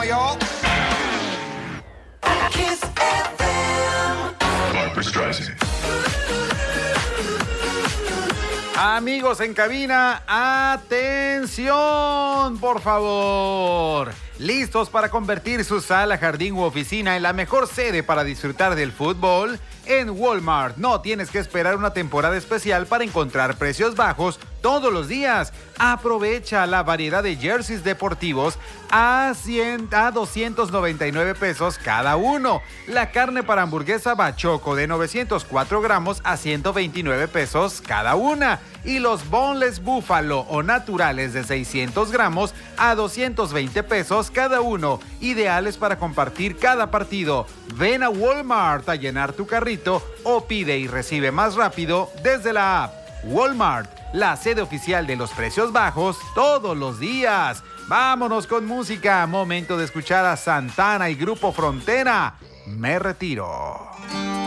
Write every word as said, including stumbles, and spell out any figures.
on, y'all. Kiss F M. Barbra Streisand. Amigos en cabina, atención, por favor. ¿Listos para convertir su sala, jardín u oficina en la mejor sede para disfrutar del fútbol? En Walmart no tienes que esperar una temporada especial para encontrar precios bajos todos los días. Aprovecha la variedad de jerseys deportivos a, cien, a doscientos noventa y nueve pesos cada uno. La carne para hamburguesa Bachoco de novecientos cuatro gramos a ciento veintinueve pesos cada una. Y los boneless búfalo o naturales de seiscientos gramos a doscientos veinte pesos cada uno. Ideales para compartir cada partido. Ven a Walmart a llenar tu carrito o pide y recibe más rápido desde la app. Walmart, la sede oficial de los precios bajos todos los días. Vámonos con música. Momento de escuchar a Santana y Grupo Frontera. Me retiro.